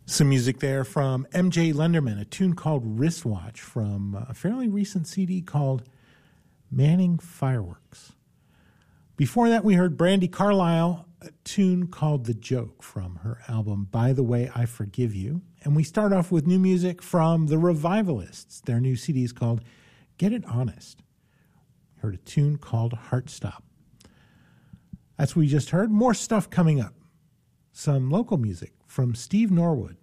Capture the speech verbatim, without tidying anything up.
Some music there from M J Lenderman, a tune called Wristwatch from a fairly recent C D called Manning Fireworks. Before that, we heard Brandi Carlile, a tune called The Joke from her album By the Way, I Forgive You. And we start off with new music from The Revivalists. Their new C D is called Get It Honest. We heard a tune called Heartstop. That's what we just heard. More stuff coming up. Some local music from Steve Norwood.